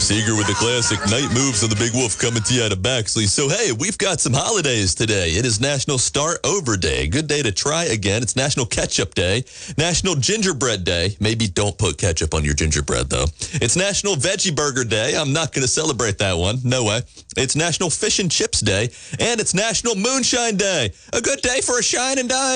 Seeger with the classic Night Moves on the Big Wolf coming to you out of Baxley. So, hey, we've got some holidays today. It is National Start Over Day. Good day to try again. It's National Ketchup Day. National Gingerbread Day. Maybe don't put ketchup on your gingerbread, though. It's National Veggie Burger Day. I'm not going to celebrate that one. No way. It's National Fish and Chips Day. And it's National Moonshine Day. A good day for a shine and dine.